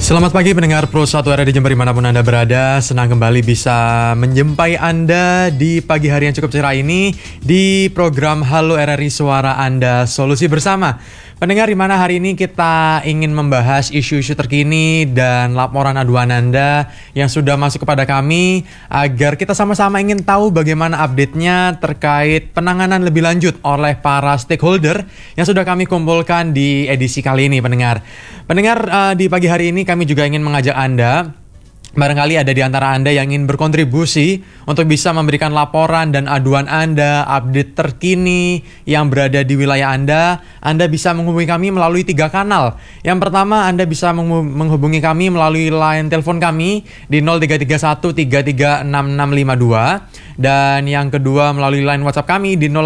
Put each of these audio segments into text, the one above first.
Selamat pagi pendengar Pro 1 RRI Jember dimanapun Anda berada. Senang kembali bisa menjumpai Anda di pagi hari yang cukup cerah ini di program Halo RRI Suara Anda Solusi Bersama. Pendengar, di mana hari ini kita ingin membahas isu-isu terkini dan laporan aduan Anda yang sudah masuk kepada kami agar kita sama-sama ingin tahu bagaimana update-nya terkait penanganan lebih lanjut oleh para stakeholder yang sudah kami kumpulkan di edisi kali ini, pendengar. Pendengar, di pagi hari ini kami juga ingin mengajak Anda, barangkali ada di antara Anda yang ingin berkontribusi untuk bisa memberikan laporan dan aduan Anda, update terkini yang berada di wilayah Anda bisa menghubungi kami melalui 3 kanal. Yang pertama, Anda bisa menghubungi kami melalui line telepon kami di 0331 336652. Dan yang kedua melalui line WhatsApp kami di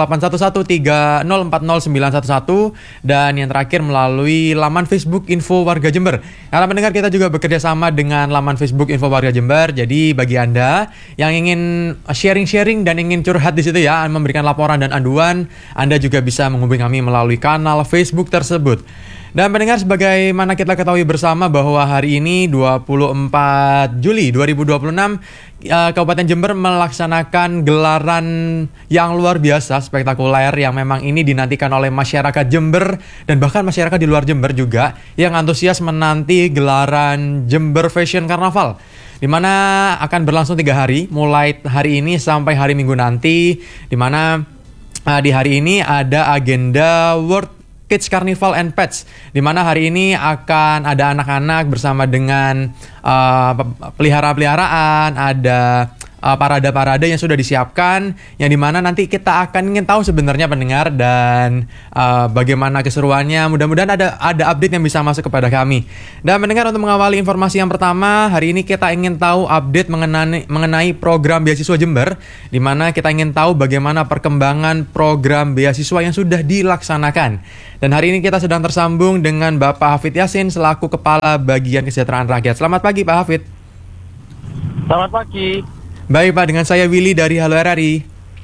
081130409111. Dan yang terakhir melalui laman Facebook Info Warga Jember. Karena pendengar, kita juga bekerja sama dengan laman Facebook Info Warga Jember. Jadi bagi Anda yang ingin sharing-sharing dan ingin curhat di situ ya, memberikan laporan dan aduan, Anda juga bisa menghubungi kami melalui kanal Facebook tersebut. Dan pendengar, sebagaimana kita ketahui bersama bahwa hari ini 24 Juli 2026 Kabupaten Jember melaksanakan gelaran yang luar biasa, spektakuler, yang memang ini dinantikan oleh masyarakat Jember dan bahkan masyarakat di luar Jember juga yang antusias menanti gelaran Jember Fashion Carnaval, di mana akan berlangsung 3 hari, mulai hari ini sampai hari Minggu nanti, di mana di hari ini ada agenda World Kids Carnival and Pets, di mana hari ini akan ada anak-anak bersama dengan peliharaan, ada parade-parade yang sudah disiapkan, yang dimana nanti kita akan ingin tahu sebenarnya pendengar dan bagaimana keseruannya. Mudah-mudahan ada update yang bisa masuk kepada kami. Dan pendengar, untuk mengawali informasi yang pertama, hari ini kita ingin tahu update mengenai program beasiswa Jember, di mana kita ingin tahu bagaimana perkembangan program beasiswa yang sudah dilaksanakan. Dan hari ini kita sedang tersambung dengan Bapak Hafid Yasin selaku Kepala Bagian Kesejahteraan Rakyat. Selamat pagi Pak Hafid. Selamat pagi. Baik Pak, dengan saya Willy dari Halo RRI.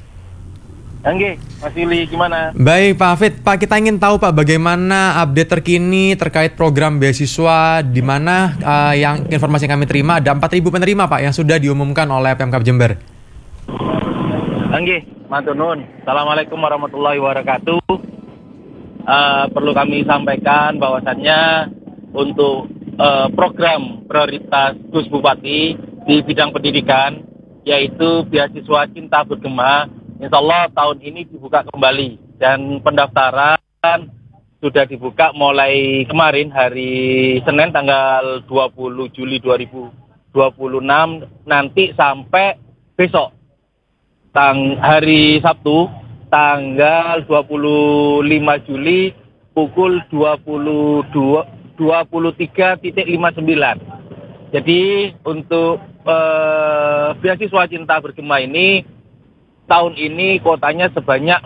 Oke, Mas Willy, gimana? Baik Pak Hafid, Pak, kita ingin tahu Pak bagaimana update terkini terkait program beasiswa, di mana yang informasi yang kami terima ada 4.000 penerima Pak yang sudah diumumkan oleh Pemkab Jember. Oke, matur nuwun. Assalamualaikum warahmatullahi wabarakatuh. Perlu kami sampaikan bahwasannya untuk program prioritas Gus Bupati di bidang pendidikan, yaitu beasiswa Cinta Bergema, insya Allah tahun ini dibuka kembali. Dan pendaftaran sudah dibuka mulai kemarin hari Senin tanggal 20 Juli 2026 nanti sampai besok hari Sabtu tanggal 25 Juli pukul 23.59. Jadi untuk beasiswa Cinta Bergema ini tahun ini kuotanya sebanyak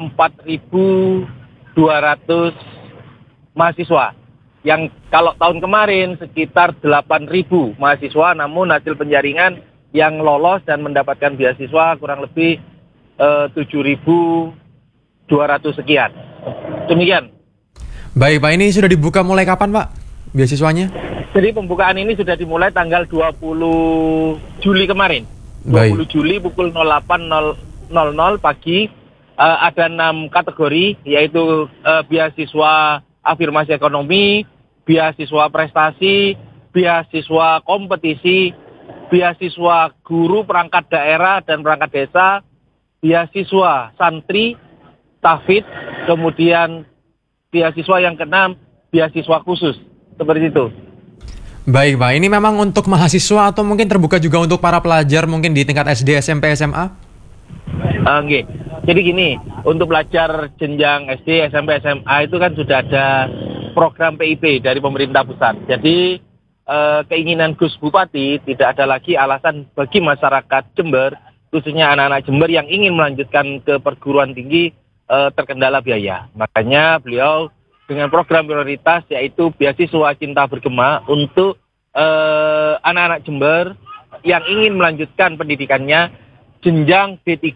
4.200 mahasiswa. Yang kalau tahun kemarin sekitar 8.000 mahasiswa, namun hasil penjaringan yang lolos dan mendapatkan beasiswa kurang lebih 7.200 sekian. Demikian. Baik Pak, ini sudah dibuka mulai kapan Pak beasiswanya? Jadi pembukaan ini sudah dimulai tanggal 20 Juli kemarin. 20 Juli pukul 08.00 pagi. Ada 6 kategori, yaitu beasiswa afirmasi ekonomi, beasiswa prestasi, beasiswa kompetisi, beasiswa guru perangkat daerah dan perangkat desa, beasiswa santri, tahfidz, kemudian beasiswa yang keenam, beasiswa khusus. Seperti itu. Baik Pak, ini memang untuk mahasiswa atau mungkin terbuka juga untuk para pelajar mungkin di tingkat SD, SMP, SMA? Oke, jadi gini, untuk pelajar jenjang SD, SMP, SMA itu kan sudah ada program PIP dari pemerintah pusat. Jadi keinginan Gus Bupati tidak ada lagi alasan bagi masyarakat Jember, khususnya anak-anak Jember yang ingin melanjutkan ke perguruan tinggi terkendala biaya. Makanya beliau dengan program prioritas yaitu beasiswa Cinta Bergema untuk anak-anak Jember yang ingin melanjutkan pendidikannya jenjang D3,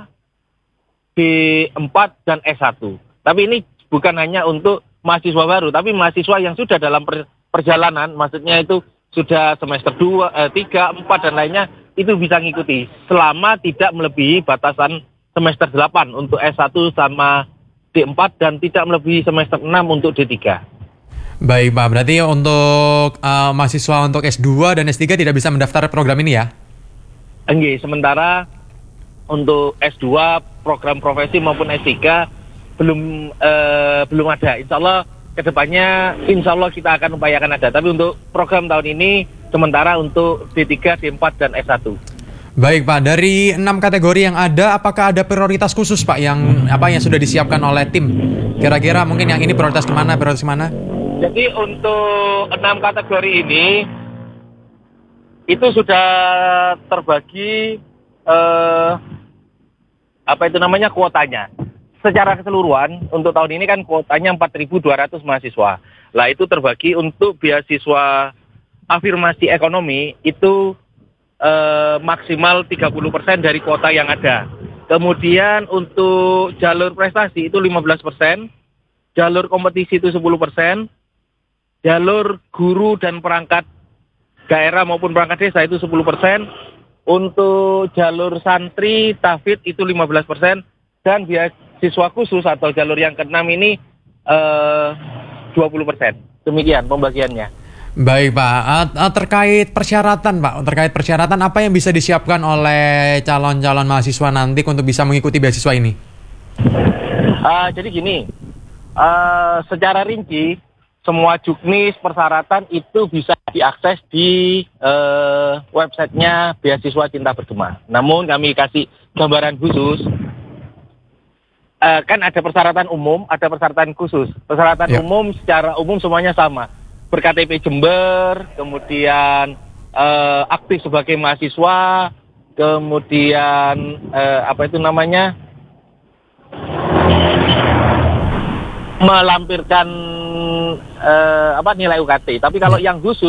D4, dan S1. Tapi ini bukan hanya untuk mahasiswa baru, tapi mahasiswa yang sudah dalam perjalanan, maksudnya itu sudah semester 2, 3, 4 dan lainnya itu bisa ngikuti selama tidak melebihi batasan semester 8 untuk S1 sama D4 dan tidak melebihi semester 6 untuk D3. Baik Pak, berarti untuk mahasiswa untuk S2 dan S3 tidak bisa mendaftar program ini ya? Enggak, sementara untuk S2 program profesi maupun S3 belum ada. Insya Allah kedepannya insya Allah kita akan upayakan ada. Tapi untuk program tahun ini sementara untuk D3, D4 dan S1. Baik Pak, dari 6 kategori yang ada, apakah ada prioritas khusus Pak yang sudah disiapkan oleh tim? Kira-kira mungkin yang ini prioritas kemana? Jadi untuk 6 kategori ini itu sudah terbagi kuotanya. Secara keseluruhan untuk tahun ini kan kuotanya 4.200 mahasiswa. Lah itu terbagi untuk beasiswa afirmasi ekonomi itu maksimal 30% dari kuota yang ada. Kemudian untuk jalur prestasi itu 15%, jalur kompetisi itu 10%, jalur guru dan perangkat daerah maupun perangkat desa itu 10%, untuk jalur santri, tahfidz itu 15%, dan beasiswa khusus atau jalur yang ke-6 ini 20%. Demikian pembagiannya. Baik Pak, terkait persyaratan apa yang bisa disiapkan oleh calon-calon mahasiswa nanti untuk bisa mengikuti beasiswa ini? Jadi gini, secara rinci semua juknis persyaratan itu bisa diakses di websitenya Beasiswa Cinta Bergema. Namun kami kasih gambaran khusus. Kan ada persyaratan umum, ada persyaratan khusus. Persyaratan umum secara umum semuanya sama. Ber-KTP Jember, kemudian aktif sebagai mahasiswa, kemudian melampirkan nilai UKT. Tapi kalau yang khusus